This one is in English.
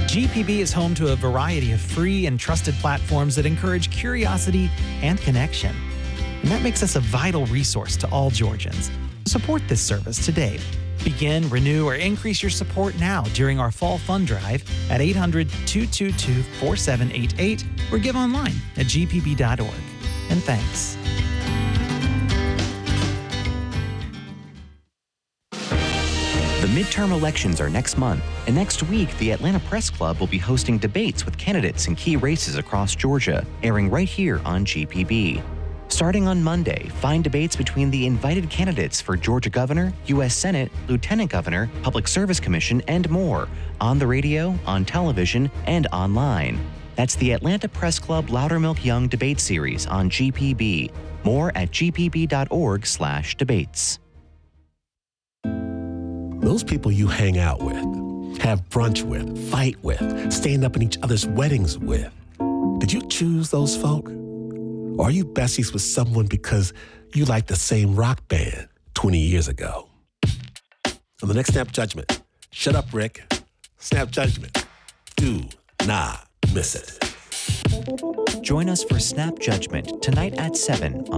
GPB is home to a variety of free and trusted platforms that encourage curiosity and connection. And that makes us a vital resource to all Georgians. Support this service today. Begin, renew, or increase your support now during our Fall Fund Drive at 800-222-4788 or give online at gpb.org. And thanks. The midterm elections are next month, and next week, the Atlanta Press Club will be hosting debates with candidates in key races across Georgia, airing right here on GPB. Starting on Monday, find debates between the invited candidates for Georgia Governor, U.S. Senate, Lieutenant Governor, Public Service Commission, and more on the radio, on television, and online. That's the Atlanta Press Club Loudermilk Young Debate Series on GPB. More at gpb.org/debates. Those people you hang out with, have brunch with, fight with, stand up in each other's weddings with. Did you choose those folk? Or are you besties with someone because you like the same rock band 20 years ago? On the next Snap Judgment, shut up, Rick. Snap Judgment. Do not miss it. Join us for Snap Judgment tonight at 7 on